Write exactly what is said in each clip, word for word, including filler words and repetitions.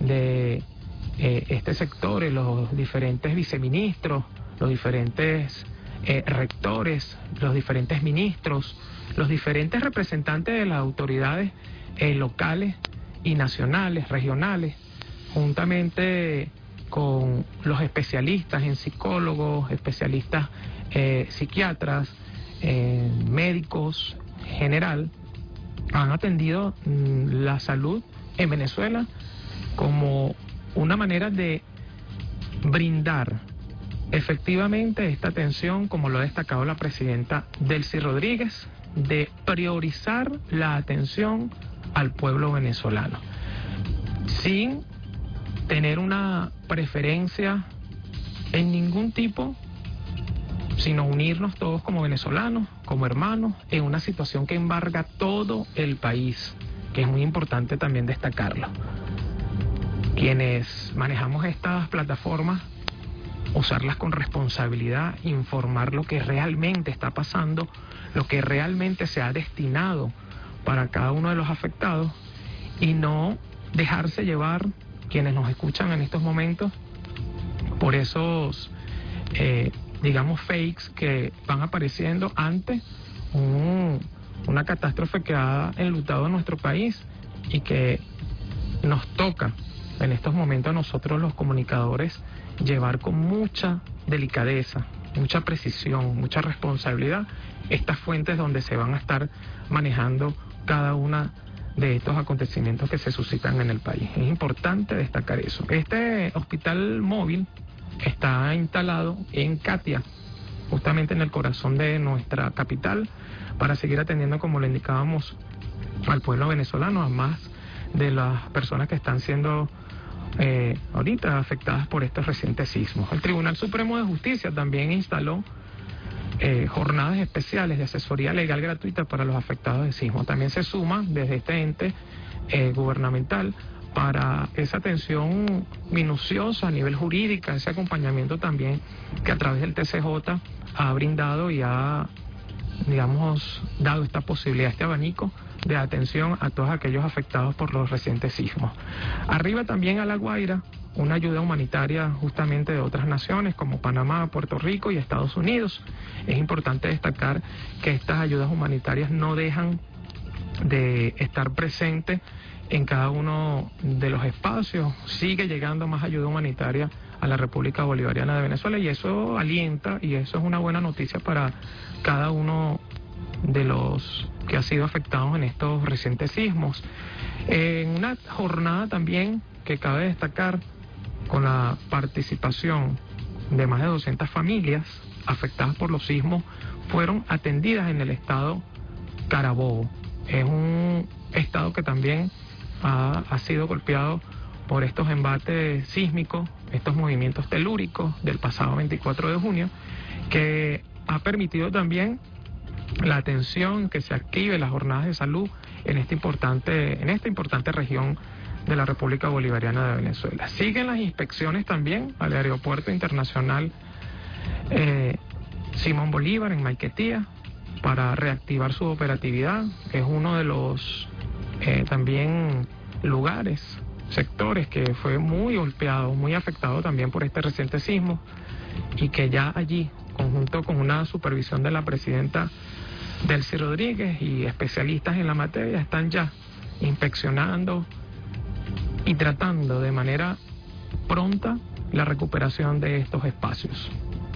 de eh, este sector, los diferentes viceministros, los diferentes eh, rectores, los diferentes ministros, los diferentes representantes de las autoridades eh, locales y nacionales, regionales, juntamente con los especialistas en psicólogos, especialistas eh, psiquiatras, eh, médicos general, han atendido mmm, la salud en Venezuela como una manera de brindar efectivamente esta atención, como lo ha destacado la presidenta Delcy Rodríguez, de priorizar la atención al pueblo venezolano, sin tener una preferencia en ningún tipo, sino unirnos todos como venezolanos, como hermanos, en una situación que embarga todo el país, que es muy importante también destacarlo. Quienes manejamos estas plataformas, usarlas con responsabilidad, informar lo que realmente está pasando, lo que realmente se ha destinado para cada uno de los afectados, y no dejarse llevar, quienes nos escuchan en estos momentos, por esos, eh, digamos, fakes que van apareciendo ante un, una catástrofe que ha enlutado a nuestro país y que nos toca en estos momentos a nosotros los comunicadores llevar con mucha delicadeza, mucha precisión, mucha responsabilidad estas fuentes donde se van a estar manejando cada una de estos acontecimientos que se suscitan en el país. Es importante destacar eso. Este hospital móvil está instalado en Catia, justamente en el corazón de nuestra capital, para seguir atendiendo, como le indicábamos, al pueblo venezolano, a más de las personas que están siendo eh, ahorita afectadas por estos recientes sismos. El Tribunal Supremo de Justicia también instaló eh, jornadas especiales de asesoría legal gratuita para los afectados de sismo. También se suma desde este ente eh, gubernamental para esa atención minuciosa a nivel jurídico, ese acompañamiento también que a través del T C J ha brindado y ha, digamos, dado esta posibilidad, este abanico de atención a todos aquellos afectados por los recientes sismos. Arriba también a La Guaira, una ayuda humanitaria justamente de otras naciones como Panamá, Puerto Rico y Estados Unidos. Es importante destacar que estas ayudas humanitarias no dejan de estar presentes en cada uno de los espacios. Sigue llegando más ayuda humanitaria a la República Bolivariana de Venezuela, y eso alienta, y eso es una buena noticia para cada uno de los que ha sido afectados en estos recientes sismos. En una jornada también que cabe destacar, con la participación de más de doscientas familias afectadas por los sismos, fueron atendidas en el estado Carabobo. Es un estado que también ha, ha sido golpeado por estos embates sísmicos, estos movimientos telúricos del pasado veinticuatro de junio, que ha permitido también la atención, que se active las jornadas de salud en esta importante, en esta importante región de la República Bolivariana de Venezuela. Siguen las inspecciones también al aeropuerto internacional eh, Simón Bolívar en Maiquetía para reactivar su operatividad. Es uno de los eh, también lugares, sectores que fue muy golpeado, muy afectado también por este reciente sismo, y que ya allí, conjunto con una supervisión de la presidenta Delcy Rodríguez y especialistas en la materia, están ya inspeccionando y tratando de manera pronta la recuperación de estos espacios.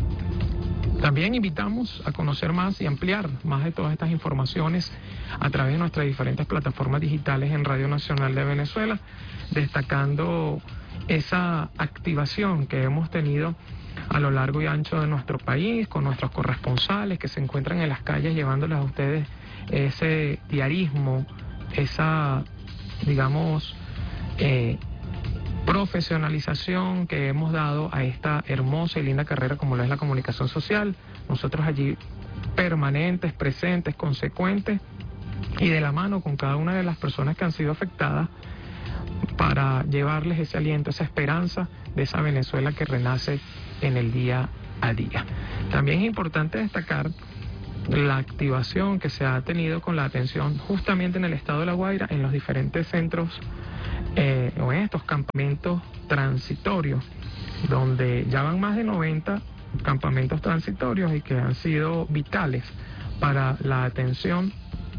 También invitamos a conocer más y ampliar más de todas estas informaciones a través de nuestras diferentes plataformas digitales en Radio Nacional de Venezuela, destacando esa activación que hemos tenido a lo largo y ancho de nuestro país, con nuestros corresponsales que se encuentran en las calles llevándoles a ustedes ese diarismo, esa, digamos, eh, profesionalización que hemos dado a esta hermosa y linda carrera como lo es la comunicación social. Nosotros allí permanentes, presentes, consecuentes y de la mano con cada una de las personas que han sido afectadas para llevarles ese aliento, esa esperanza de esa Venezuela que renace en el día a día. También es importante destacar la activación que se ha tenido con la atención justamente en el estado de La Guaira, en los diferentes centros eh, o en estos campamentos transitorios, donde ya van más de noventa campamentos transitorios y que han sido vitales para la atención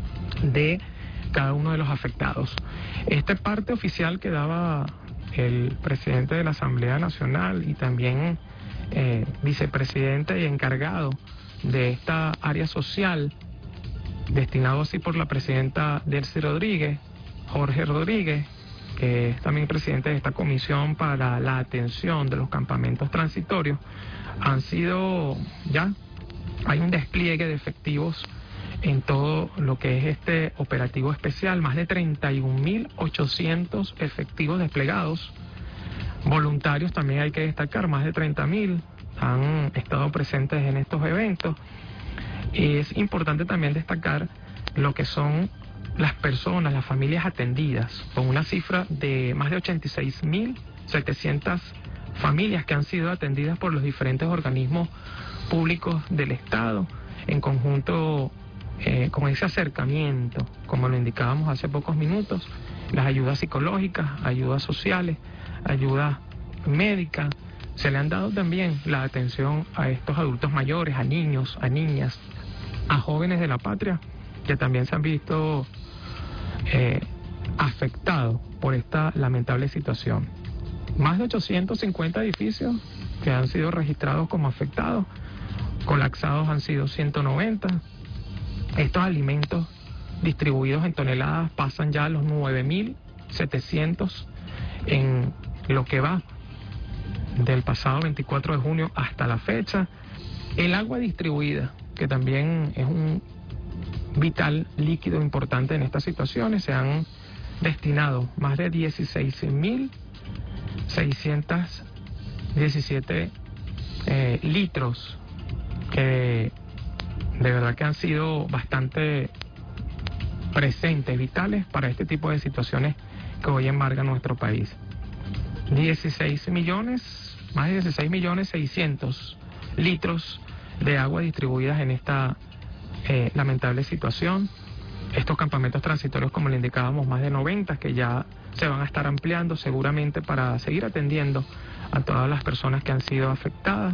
de cada uno de los afectados. Este parte oficial que daba el presidente de la Asamblea Nacional y también eh, vicepresidente y encargado de esta área social, destinado así por la presidenta Delcy Rodríguez, Jorge Rodríguez, que es también presidente de esta comisión para la atención de los campamentos transitorios, han sido ya, hay un despliegue de efectivos en todo lo que es este operativo especial, más de treinta y un mil ochocientos efectivos desplegados, voluntarios también hay que destacar, más de treinta mil han estado presentes en estos eventos. Es importante también destacar lo que son las personas, las familias atendidas, con una cifra de más de ochenta y seis mil setecientas familias que han sido atendidas por los diferentes organismos públicos del Estado, en conjunto eh, con ese acercamiento, como lo indicábamos hace pocos minutos, las ayudas psicológicas, ayudas sociales, ayudas médicas. Se le han dado también la atención a estos adultos mayores, a niños, a niñas, a jóvenes de la patria, que también se han visto eh, afectados por esta lamentable situación. Más de ochocientos cincuenta edificios que han sido registrados como afectados, colapsados han sido ciento noventa. Estos alimentos distribuidos en toneladas pasan ya a los nueve mil setecientos en lo que va del pasado veinticuatro de junio hasta la fecha. El agua distribuida, que también es un vital líquido importante en estas situaciones, se han destinado más de dieciséis mil seiscientos diecisiete eh, litros, que de verdad que han sido bastante presentes, vitales para este tipo de situaciones que hoy embargan nuestro país. dieciséis millones, más de dieciséis millones seiscientos litros de agua distribuidas en esta eh, lamentable situación. Estos campamentos transitorios, como le indicábamos, más de noventa, que ya se van a estar ampliando seguramente para seguir atendiendo a todas las personas que han sido afectadas.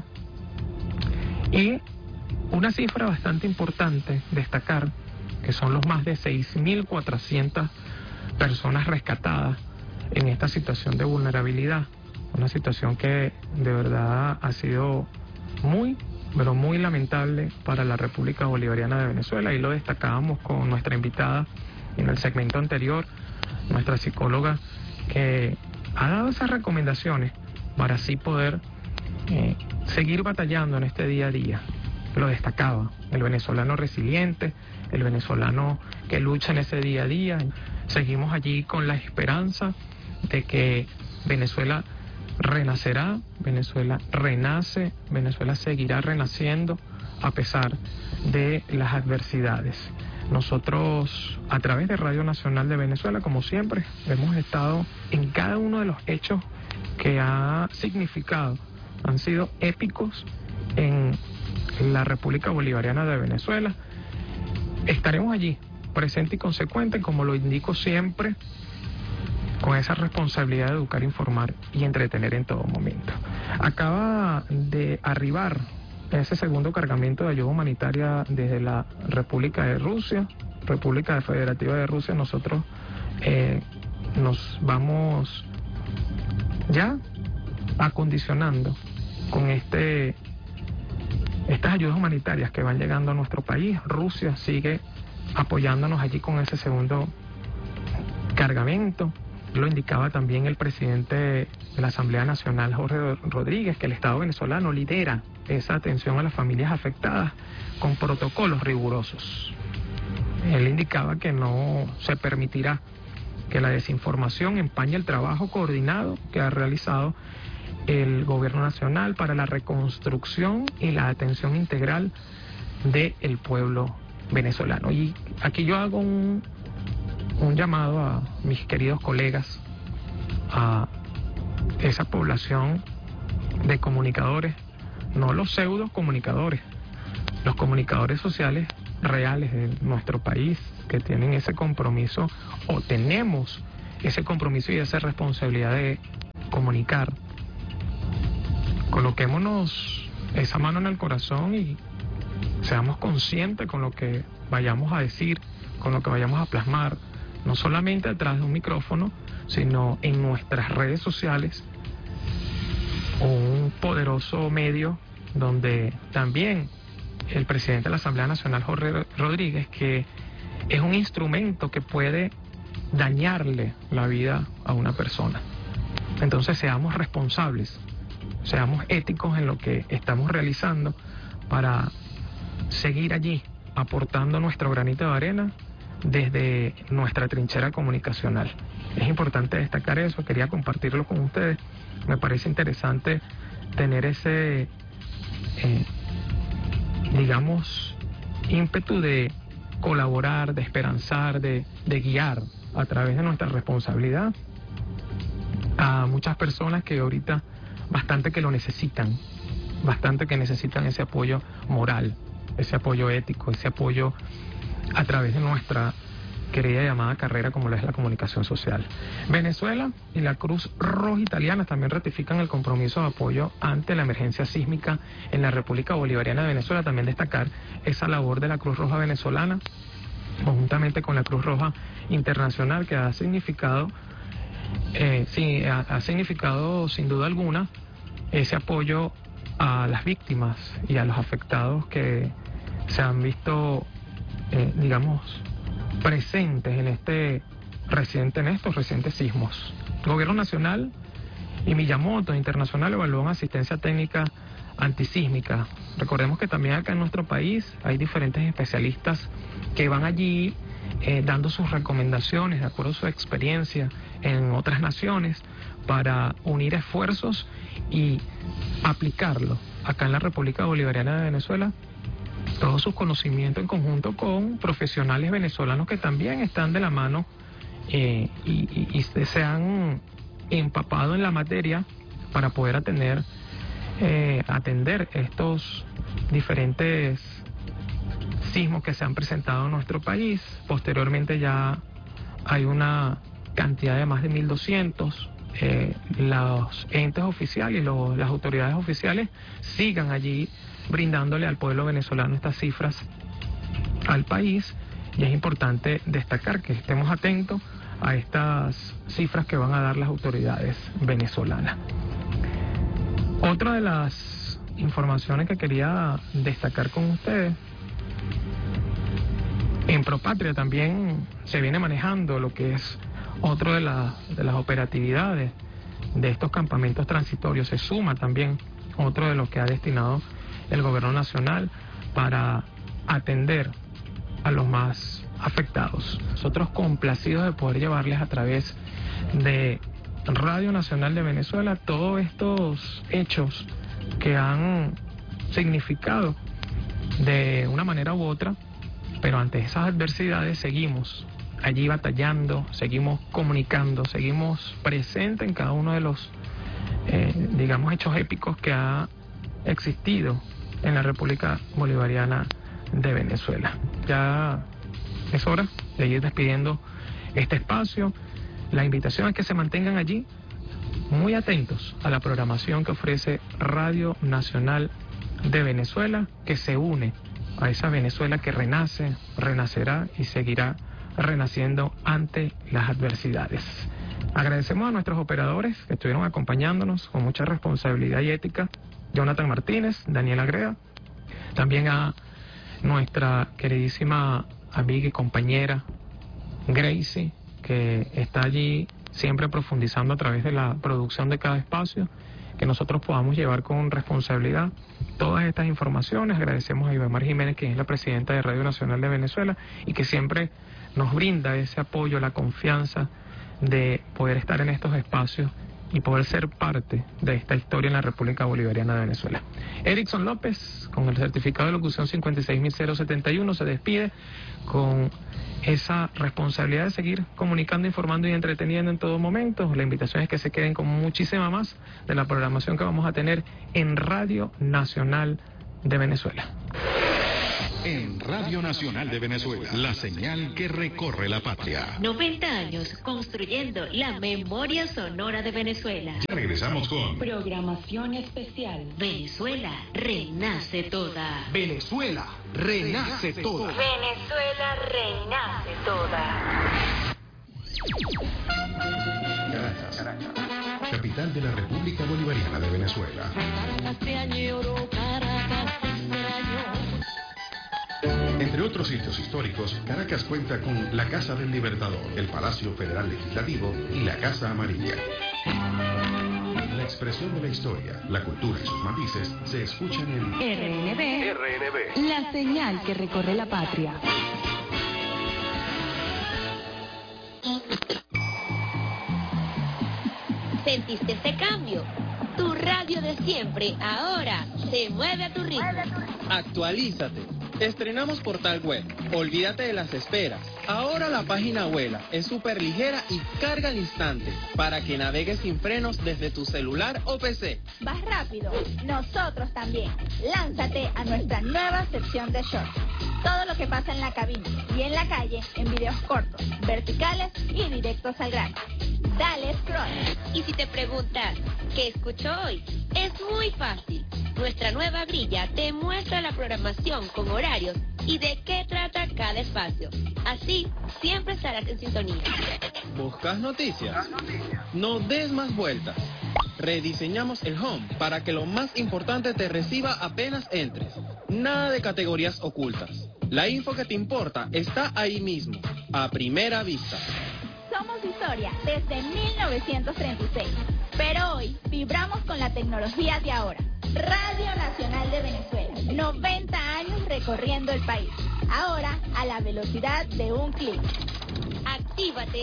Y una cifra bastante importante destacar, que son los más de seis mil cuatrocientas personas rescatadas en esta situación de vulnerabilidad, una situación que de verdad ha sido muy, pero muy lamentable para la República Bolivariana de Venezuela, y lo destacábamos con nuestra invitada en el segmento anterior, nuestra psicóloga, que ha dado esas recomendaciones para así poder eh, seguir batallando en este día a día. Lo destacaba, el venezolano resiliente, el venezolano que lucha en ese día a día. Seguimos allí con la esperanza de que Venezuela renacerá, Venezuela renace, Venezuela seguirá renaciendo a pesar de las adversidades. Nosotros, a través de Radio Nacional de Venezuela, como siempre, hemos estado en cada uno de los hechos que ha significado, han sido épicos en la República Bolivariana de Venezuela. Estaremos allí, presente y consecuente, como lo indico siempre, con esa responsabilidad de educar, informar y entretener en todo momento. Acaba de arribar ese segundo cargamento de ayuda humanitaria desde la República de Rusia, República Federativa de Rusia. Nosotros eh, nos vamos ya acondicionando con este estas ayudas humanitarias que van llegando a nuestro país. Rusia sigue apoyándonos allí con ese segundo cargamento. Lo indicaba también el presidente de la Asamblea Nacional, Jorge Rodríguez, que el Estado venezolano lidera esa atención a las familias afectadas con protocolos rigurosos. Él indicaba que no se permitirá que la desinformación empañe el trabajo coordinado que ha realizado el Gobierno Nacional para la reconstrucción y la atención integral del pueblo venezolano. Y aquí yo hago un, un llamado a mis queridos colegas, a esa población de comunicadores, no los pseudo comunicadores, los comunicadores sociales reales de nuestro país, que tienen ese compromiso, o tenemos ese compromiso y esa responsabilidad de comunicar. Coloquémonos esa mano en el corazón y seamos conscientes con lo que vayamos a decir, con lo que vayamos a plasmar, no solamente detrás de un micrófono, sino en nuestras redes sociales, un poderoso medio donde también el presidente de la Asamblea Nacional, Jorge Rodríguez, que es un instrumento que puede dañarle la vida a una persona. Entonces seamos responsables, seamos éticos en lo que estamos realizando para seguir allí aportando nuestro granito de arena desde nuestra trinchera comunicacional. Es importante destacar eso, quería compartirlo con ustedes. Me parece interesante tener ese, eh, digamos, ímpetu de colaborar, de esperanzar, de, de guiar a través de nuestra responsabilidad a muchas personas que ahorita bastante que lo necesitan, bastante que necesitan ese apoyo moral, ese apoyo ético, ese apoyo a través de nuestra querida llamada carrera como lo es la comunicación social. Venezuela y la Cruz Roja Italiana también ratifican el compromiso de apoyo ante la emergencia sísmica en la República Bolivariana de Venezuela. También destacar esa labor de la Cruz Roja venezolana conjuntamente con la Cruz Roja Internacional, que ha significado eh, sí, ha, ha significado sin duda alguna ese apoyo a las víctimas y a los afectados que se han visto eh, digamos presentes en este reciente, en estos recientes sismos. El Gobierno Nacional y Miyamoto Internacional evalúan asistencia técnica antisísmica. Recordemos que también acá en nuestro país hay diferentes especialistas que van allí eh, dando sus recomendaciones de acuerdo a su experiencia en otras naciones para unir esfuerzos y aplicarlo acá en la República Bolivariana de Venezuela, todo su conocimiento en conjunto con profesionales venezolanos que también están de la mano eh, y, y, y se han empapado en la materia para poder atender, eh, atender estos diferentes sismos que se han presentado en nuestro país. Posteriormente ya hay una cantidad de más de mil doscientos. Eh, los entes oficiales y los, las autoridades oficiales sigan allí brindándole al pueblo venezolano estas cifras al país, y es importante destacar que estemos atentos a estas cifras que van a dar las autoridades venezolanas. Otra de las informaciones que quería destacar con ustedes, en Propatria también se viene manejando lo que es otro de, la, de las operatividades de estos campamentos transitorios. Se suma también otro de lo que ha destinado el Gobierno Nacional para atender a los más afectados. Nosotros complacidos de poder llevarles a través de Radio Nacional de Venezuela todos estos hechos que han significado de una manera u otra, pero ante esas adversidades seguimos allí batallando, seguimos comunicando, seguimos presentes en cada uno de los, eh, digamos, hechos épicos que ha existido en la República Bolivariana de Venezuela. Ya es hora de ir despidiendo este espacio. La invitación es que se mantengan allí muy atentos a la programación que ofrece Radio Nacional de Venezuela, que se une a esa Venezuela que renace, renacerá y seguirá renaciendo ante las adversidades. Agradecemos a nuestros operadores que estuvieron acompañándonos con mucha responsabilidad y ética: Jonathan Martínez, Daniel Agrea, también a nuestra queridísima amiga y compañera Gracie, que está allí siempre profundizando a través de la producción de cada espacio, que nosotros podamos llevar con responsabilidad todas estas informaciones. Agradecemos a Ivamar Jiménez, que es la presidenta de Radio Nacional de Venezuela y que siempre nos brinda ese apoyo, la confianza de poder estar en estos espacios y poder ser parte de esta historia en la República Bolivariana de Venezuela. Erickson López, con el certificado de locución cincuenta y seis mil setenta y uno, se despide con esa responsabilidad de seguir comunicando, informando y entreteniendo en todo momento. La invitación es que se queden con muchísima más de la programación que vamos a tener en Radio Nacional de Venezuela. en Radio Nacional de Venezuela, la señal que recorre la patria. noventa años construyendo la memoria sonora de Venezuela. Ya regresamos con programación especial. Venezuela renace toda. Venezuela renace toda. Venezuela renace toda. Caracas, capital de la República Bolivariana de Venezuela. Entre otros sitios históricos, Caracas cuenta con la Casa del Libertador, el Palacio Federal Legislativo y la Casa Amarilla. La expresión de la historia, la cultura y sus matices se escuchan en R N B, R N B, la señal que recorre la patria. ¿Sentiste ese cambio? Tu radio de siempre ahora se mueve a tu ritmo. Actualízate. Estrenamos portal web. Olvídate de las esperas. Ahora la página vuela, es súper ligera y carga al instante para que navegues sin frenos desde tu celular o P C. ¿Vas rápido? Nosotros también. Lánzate a nuestra nueva sección de shorts. Todo lo que pasa en la cabina y en la calle en videos cortos, verticales y directos al grano. Dale scroll. Y si te preguntas, ¿qué escucho hoy? Es muy fácil. Nuestra nueva grilla te muestra la programación con horarios y de qué trata cada espacio. Así, siempre estarás en sintonía. ¿Buscas noticias? No des más vueltas. Rediseñamos el home para que lo más importante te reciba apenas entres. Nada de categorías ocultas. La info que te importa está ahí mismo, a primera vista. Somos historia desde mil novecientos treinta y seis, pero hoy vibramos con la tecnología de ahora. Radio Nacional de Venezuela, noventa años recorriendo el país, ahora a la velocidad de un clic. Actívate